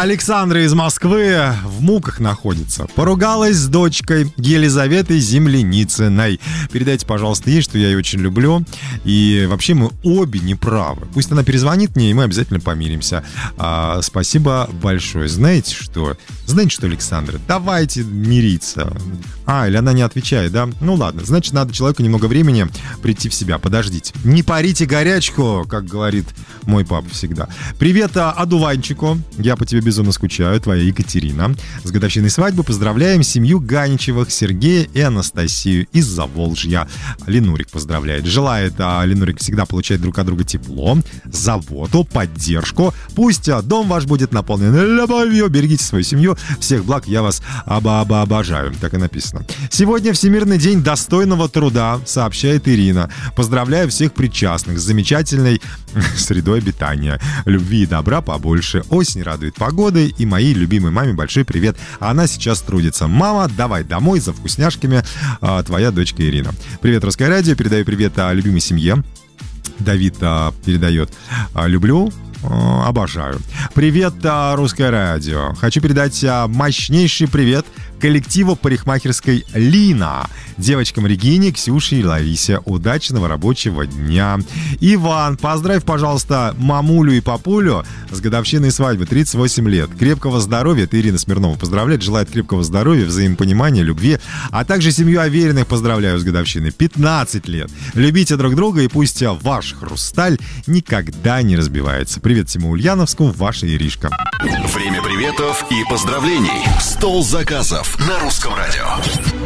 Александра из Москвы в муках находится. Поругалась с дочкой Елизаветой Земляницыной. Передайте, пожалуйста, ей, что я ее очень люблю. И вообще мы обе неправы. Пусть она перезвонит мне, и мы обязательно помиримся. Спасибо большое. Знаете что, Александра, давайте мириться. Или она не отвечает, да? Ну ладно, значит, надо человеку немного времени прийти в себя. Подождите. Не парите горячку, как говорит мой папа всегда. Привет одуванчику. Я по тебе безумно скучаю. Твоя Екатерина. С годовщиной свадьбы поздравляем семью Ганичевых, Сергея и Анастасию из Заволжья. Ленурик поздравляет. Желает Ленурик всегда получать друг от друга тепло, заботу, поддержку. Пусть дом ваш будет наполнен любовью. Берегите свою семью. Всех благ, я вас обожаю. Так и написано. Сегодня Всемирный день достойного труда, сообщает Ирина. Поздравляю всех причастных с замечательной средой обитания. Любви и добра побольше. Осень радует погодой. И моей любимой маме большой привет. Она сейчас трудится. Мама, давай домой за вкусняшками. Твоя дочка Ирина. Привет, Русское радио. Передаю привет любимой семье. Давид передает. Люблю. Обожаю. Привет, Русское радио. Хочу передать мощнейший привет коллективу парикмахерской Лина, девочкам Регине, Ксюше и Ларисе. Удачного рабочего дня. Иван, поздравь, пожалуйста, мамулю и папулю с годовщиной свадьбы, 38 лет. Крепкого здоровья, это Ирина Смирнова поздравляет, желает крепкого здоровья, взаимопонимания, любви, а также семью Авериных поздравляю с годовщиной, 15 лет. Любите друг друга, и пусть ваш хрусталь никогда не разбивается. Привет всему Ульяновскому, ваша Иришка. Время приветов и поздравлений. Стол заказов на Русском радио.